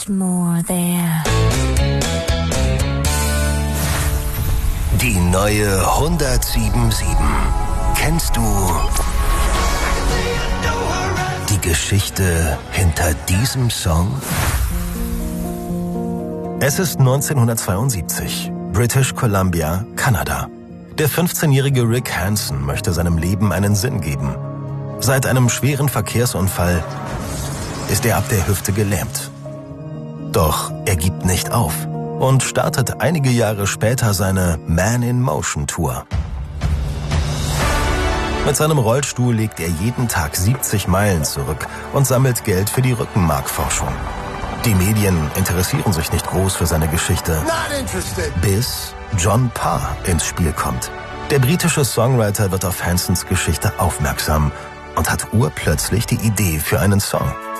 much more there. Die neue 107.7. Kennst du die Geschichte hinter diesem Song? Es ist 1972, British Columbia, Kanada. Der 15-jährige Rick Hansen möchte seinem Leben einen Sinn geben. Seit einem schweren Verkehrsunfall ist er ab der Hüfte gelähmt. Doch er gibt nicht auf und startet einige Jahre später seine Man in Motion Tour. Mit seinem Rollstuhl legt er jeden Tag 70 Meilen zurück und sammelt Geld für die Rückenmarkforschung. Die Medien interessieren sich nicht groß für seine Geschichte, bis John Parr ins Spiel kommt. Der britische Songwriter wird auf Hansens Geschichte aufmerksam und hat urplötzlich die Idee für einen Song.